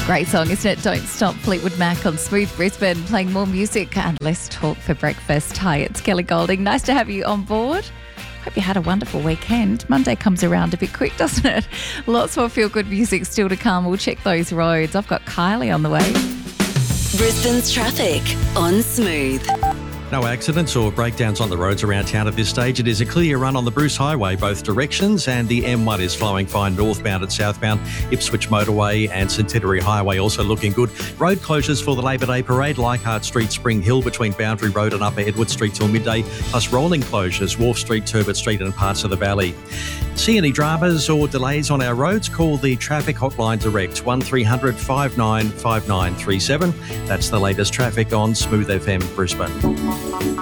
Great song, isn't it? Don't Stop, Fleetwood Mac on Smooth Brisbane, playing more music and less talk for breakfast. Hi, it's Kelly Golding. Nice to have you on board. Hope you had a wonderful weekend. Monday comes around a bit quick, doesn't it? Lots more feel-good music still to come. We'll check those roads. I've got Kylie on the way. Brisbane's traffic on Smooth. No accidents or breakdowns on the roads around town at this stage. It is a clear run on the Bruce Highway, both directions, and the M1 is flowing fine northbound and southbound. Ipswich Motorway and Centenary Highway also looking good. Road closures for the Labor Day Parade, Leichhardt Street, Spring Hill between Boundary Road and Upper Edward Street till midday, plus rolling closures, Wharf Street, Turbot Street and parts of the Valley. See any dramas or delays on our roads? Call the traffic hotline direct, 1300 59 5937. That's the latest traffic on Smooth FM Brisbane.